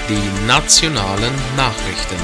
Die nationalen Nachrichten.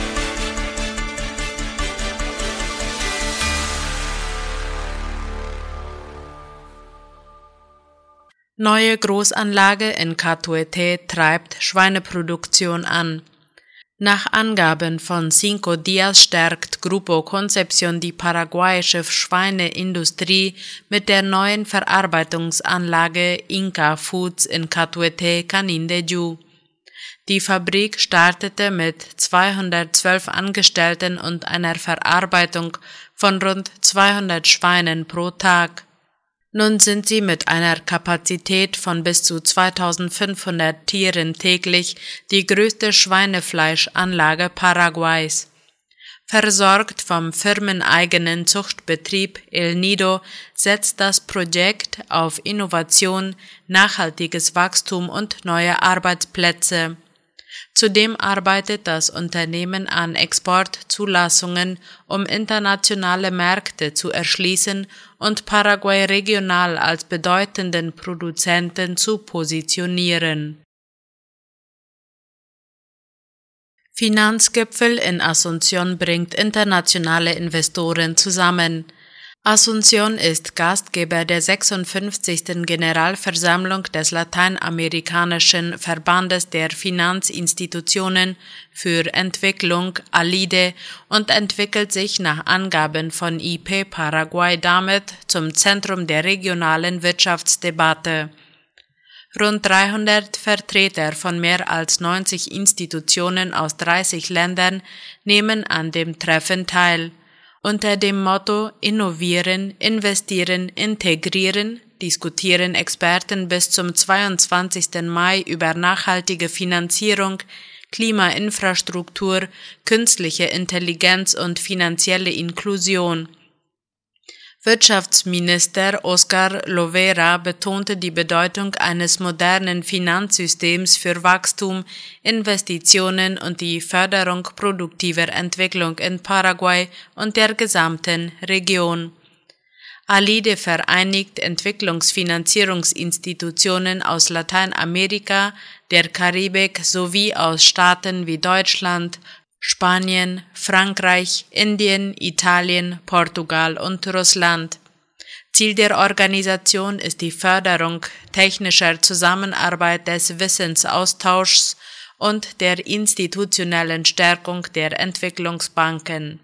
Neue Großanlage in Catuete treibt Schweineproduktion an. Nach Angaben von Cinco Días stärkt Grupo Concepción die paraguayische Schweineindustrie mit der neuen Verarbeitungsanlage Inca Foods in Catuete, Canindeyú. Die Fabrik startete mit 212 Angestellten und einer Verarbeitung von rund 200 Schweinen pro Tag. Nun sind sie mit einer Kapazität von bis zu 2500 Tieren täglich die größte Schweinefleischanlage Paraguays. Versorgt vom firmeneigenen Zuchtbetrieb El Nido setzt das Projekt auf Innovation, nachhaltiges Wachstum und neue Arbeitsplätze. Zudem arbeitet das Unternehmen an Exportzulassungen, um internationale Märkte zu erschließen und Paraguay regional als bedeutenden Produzenten zu positionieren. Finanzgipfel in Asunción bringt internationale Investoren zusammen. Asunción ist Gastgeber der 56. Generalversammlung des Lateinamerikanischen Verbandes der Finanzinstitutionen für Entwicklung ALIDE und entwickelt sich nach Angaben von IP Paraguay damit zum Zentrum der regionalen Wirtschaftsdebatte. Rund 300 Vertreter von mehr als 90 Institutionen aus 30 Ländern nehmen an dem Treffen teil. Unter dem Motto Innovieren, Investieren, Integrieren diskutieren Experten bis zum 22. Mai über nachhaltige Finanzierung, Klimainfrastruktur, künstliche Intelligenz und finanzielle Inklusion. Wirtschaftsminister Oscar Lovera betonte die Bedeutung eines modernen Finanzsystems für Wachstum, Investitionen und die Förderung produktiver Entwicklung in Paraguay und der gesamten Region. ALIDE vereinigt Entwicklungsfinanzierungsinstitutionen aus Lateinamerika, der Karibik sowie aus Staaten wie Deutschland, Spanien, Frankreich, Indien, Italien, Portugal und Russland. Ziel der Organisation ist die Förderung technischer Zusammenarbeit, des Wissensaustauschs und der institutionellen Stärkung der Entwicklungsbanken.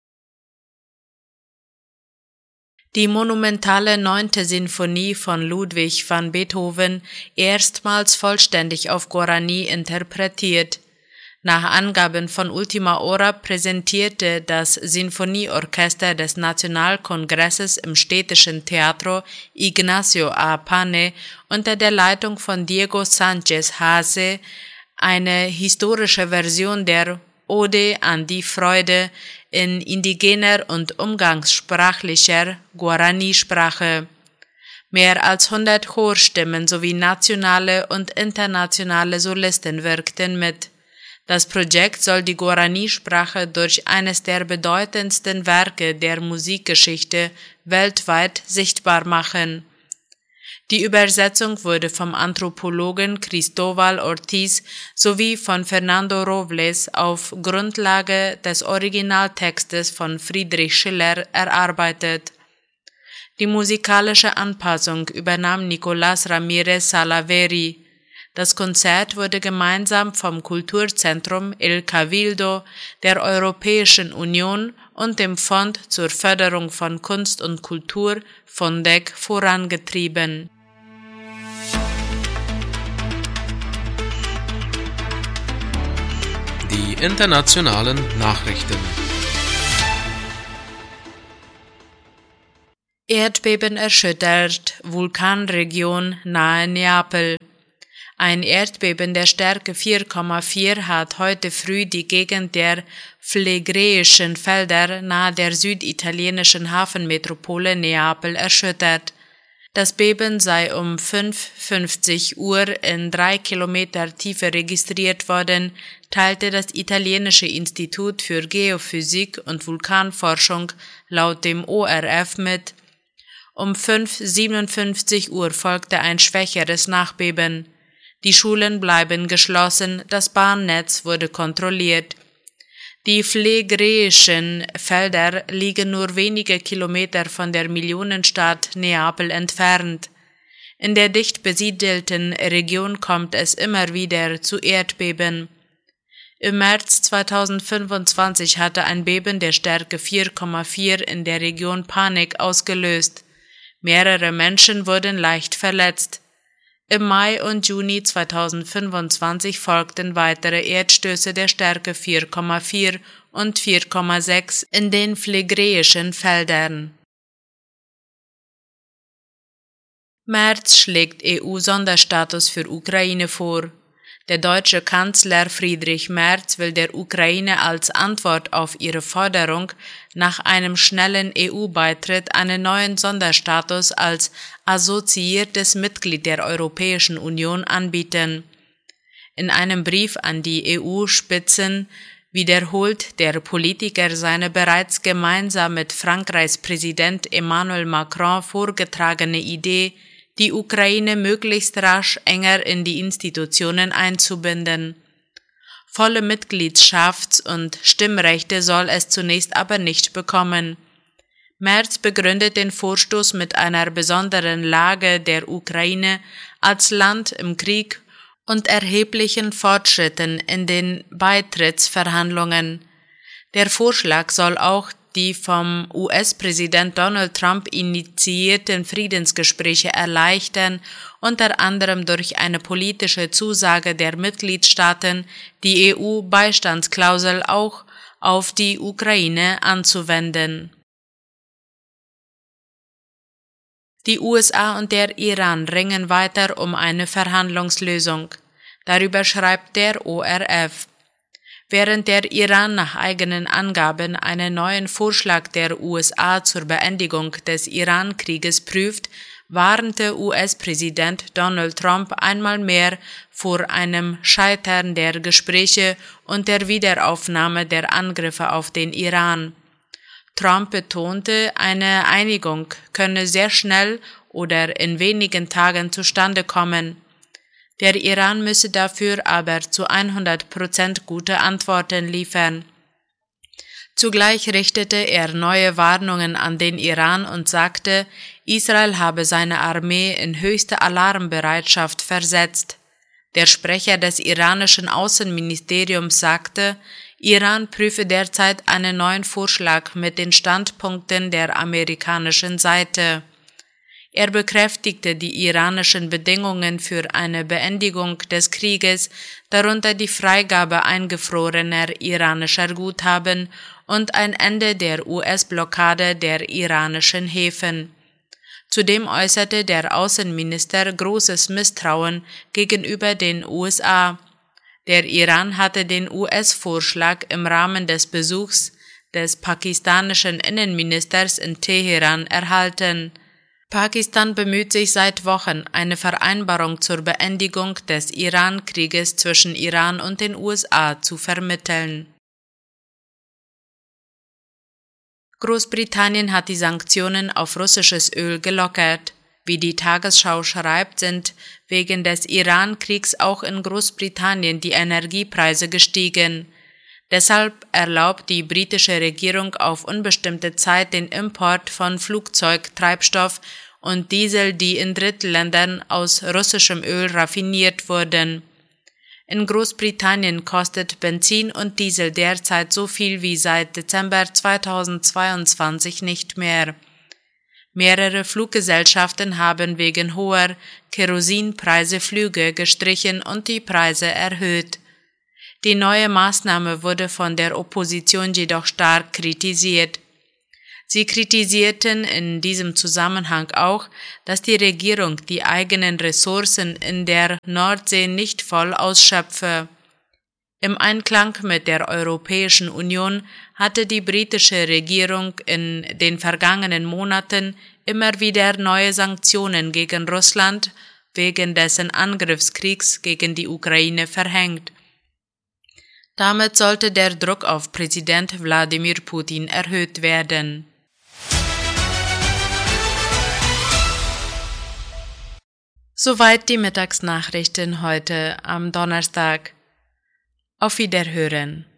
Die monumentale 9. Sinfonie von Ludwig van Beethoven erstmals vollständig auf Guarani interpretiert. Nach Angaben von Ultima Hora präsentierte das Sinfonieorchester des Nationalkongresses im städtischen Teatro Ignacio A. Pane unter der Leitung von Diego Sánchez Hase eine historische Version der Ode an die Freude in indigener und umgangssprachlicher Guarani-Sprache. Mehr als 100 Chorstimmen sowie nationale und internationale Solisten wirkten mit. Das Projekt soll die Guarani-Sprache durch eines der bedeutendsten Werke der Musikgeschichte weltweit sichtbar machen. Die Übersetzung wurde vom Anthropologen Cristóbal Ortiz sowie von Fernando Robles auf Grundlage des Originaltextes von Friedrich Schiller erarbeitet. Die musikalische Anpassung übernahm Nicolás Ramírez Salaverry. Das Konzert wurde gemeinsam vom Kulturzentrum El Cabildo, der Europäischen Union und dem Fonds zur Förderung von Kunst und Kultur FONDEC vorangetrieben. Die internationalen Nachrichten. Erdbeben erschüttert Vulkanregion nahe Neapel. Ein Erdbeben der Stärke 4,4 hat heute früh die Gegend der Phlegräischen Felder nahe der süditalienischen Hafenmetropole Neapel erschüttert. Das Beben sei um 5:50 Uhr in 3 Kilometer Tiefe registriert worden, teilte das italienische Institut für Geophysik und Vulkanforschung laut dem ORF mit. Um 5:57 Uhr folgte ein schwächeres Nachbeben. Die Schulen bleiben geschlossen, das Bahnnetz wurde kontrolliert. Die phlegräischen Felder liegen nur wenige Kilometer von der Millionenstadt Neapel entfernt. In der dicht besiedelten Region kommt es immer wieder zu Erdbeben. Im März 2025 hatte ein Beben der Stärke 4,4 in der Region Panik ausgelöst. Mehrere Menschen wurden leicht verletzt. Im Mai und Juni 2025 folgten weitere Erdstöße der Stärke 4,4 und 4,6 in den phlegräischen Feldern. Merz schlägt EU-Sonderstatus für Ukraine vor. Der deutsche Kanzler Friedrich Merz will der Ukraine als Antwort auf ihre Forderung nach einem schnellen EU-Beitritt einen neuen Sonderstatus als assoziiertes Mitglied der Europäischen Union anbieten. In einem Brief an die EU-Spitzen wiederholt der Politiker seine bereits gemeinsam mit Frankreichs Präsident Emmanuel Macron vorgetragene Idee, die Ukraine möglichst rasch enger in die Institutionen einzubinden. Volle Mitgliedschafts- und Stimmrechte soll es zunächst aber nicht bekommen. Merz begründet den Vorstoß mit einer besonderen Lage der Ukraine als Land im Krieg und erheblichen Fortschritten in den Beitrittsverhandlungen. Der Vorschlag soll auch die vom US-Präsident Donald Trump initiierten Friedensgespräche erleichtern, unter anderem durch eine politische Zusage der Mitgliedstaaten, die EU-Beistandsklausel auch auf die Ukraine anzuwenden. Die USA und der Iran ringen weiter um eine Verhandlungslösung. Darüber schreibt der ORF. Während der Iran nach eigenen Angaben einen neuen Vorschlag der USA zur Beendigung des Iran-Krieges prüft, warnte US-Präsident Donald Trump einmal mehr vor einem Scheitern der Gespräche und der Wiederaufnahme der Angriffe auf den Iran. Trump betonte, eine Einigung könne sehr schnell oder in wenigen Tagen zustande kommen. Der Iran müsse dafür aber zu 100% gute Antworten liefern. Zugleich richtete er neue Warnungen an den Iran und sagte, Israel habe seine Armee in höchste Alarmbereitschaft versetzt. Der Sprecher des iranischen Außenministeriums sagte, Iran prüfe derzeit einen neuen Vorschlag mit den Standpunkten der amerikanischen Seite. Er bekräftigte die iranischen Bedingungen für eine Beendigung des Krieges, darunter die Freigabe eingefrorener iranischer Guthaben und ein Ende der US-Blockade der iranischen Häfen. Zudem äußerte der Außenminister großes Misstrauen gegenüber den USA. Der Iran hatte den US-Vorschlag im Rahmen des Besuchs des pakistanischen Innenministers in Teheran erhalten. Pakistan bemüht sich seit Wochen, eine Vereinbarung zur Beendigung des Iran-Krieges zwischen Iran und den USA zu vermitteln. Großbritannien hat die Sanktionen auf russisches Öl gelockert. Wie die Tagesschau schreibt, sind wegen des Iran-Kriegs auch in Großbritannien die Energiepreise gestiegen. Deshalb erlaubt die britische Regierung auf unbestimmte Zeit den Import von Flugzeugtreibstoff und Diesel, die in Drittländern aus russischem Öl raffiniert wurden. In Großbritannien kostet Benzin und Diesel derzeit so viel wie seit Dezember 2022 nicht mehr. Mehrere Fluggesellschaften haben wegen hoher Kerosinpreise Flüge gestrichen und die Preise erhöht. Die neue Maßnahme wurde von der Opposition jedoch stark kritisiert. Sie kritisierten in diesem Zusammenhang auch, dass die Regierung die eigenen Ressourcen in der Nordsee nicht voll ausschöpfe. Im Einklang mit der Europäischen Union hatte die britische Regierung in den vergangenen Monaten immer wieder neue Sanktionen gegen Russland wegen dessen Angriffskriegs gegen die Ukraine verhängt. Damit sollte der Druck auf Präsident Wladimir Putin erhöht werden. Soweit die Mittagsnachrichten heute am Donnerstag. Auf Wiederhören.